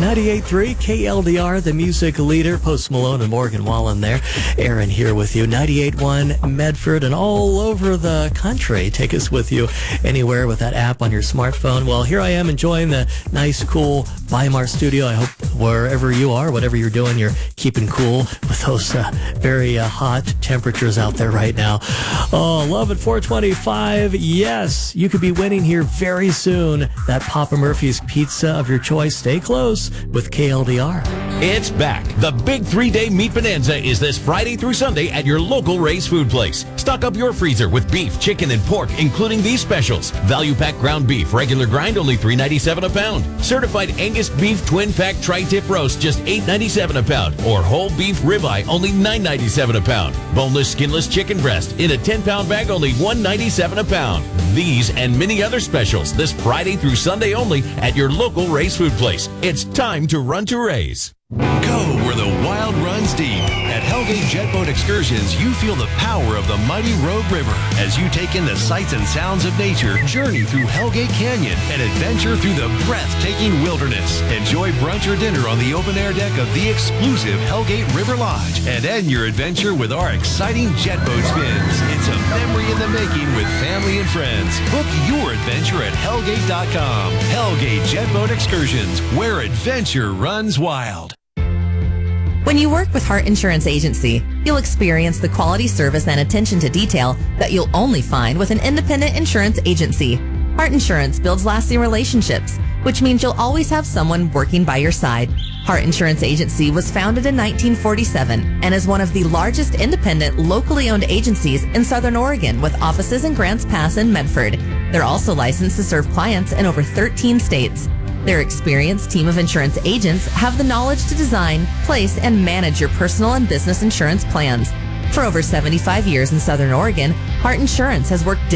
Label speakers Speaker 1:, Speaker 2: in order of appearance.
Speaker 1: 98.3 KLDR, the music leader. Post Malone and Morgan Wallen there. Aaron here with you. 98.1 Medford and all over the country. Take us with you anywhere with that app on your smartphone. Well, here I am enjoying the nice, cool Weimar studio. I hope wherever you are, whatever you're doing, you're keeping cool with those very hot temperatures out there right now. Oh, love at 425. Yes, you could be winning here very soon. That Papa Murphy's pizza of your choice. Stay close with KLDR.
Speaker 2: It's back. The big 3-day meat bonanza is this Friday through Sunday at your local Ray's Food Place. Stock up your freezer with beef, chicken, and pork, including these specials. Value pack ground beef, regular grind, only $3.97 a pound. Certified Angus beef twin pack tri-tip roast, just $8.97 a pound. Or whole beef ribeye, only $9.97 a pound. Boneless, skinless chicken breast in a 10-pound bag, only $1.97 a pound. These and many other specials this Friday through Sunday only at your local Ray's Food Place. It's time to run to Ray's.
Speaker 3: Go where the wild runs deep. At Hellgate Jet Boat Excursions, you feel the power of the mighty Rogue River as you take in the sights and sounds of nature, journey through Hellgate Canyon, and adventure through the breathtaking wilderness. Enjoy brunch or dinner on the open-air deck of the exclusive Hellgate River Lodge, and end your adventure with our exciting jet boat spins. It's a memory in the making with family and friends. Book your adventure at Hellgate.com. Hellgate Jet Boat Excursions, where adventure runs wild.
Speaker 4: When you work with Hart Insurance Agency, you'll experience the quality service and attention to detail that you'll only find with an independent insurance agency. Hart Insurance builds lasting relationships, which means you'll always have someone working by your side. Hart Insurance Agency was founded in 1947 and is one of the largest independent, locally owned agencies in Southern Oregon with offices in Grants Pass and Medford. They're also licensed to serve clients in over 13 states. Their experienced team of insurance agents have the knowledge to design, place, and manage your personal and business insurance plans. For over 75 years in Southern Oregon, Hart Insurance has worked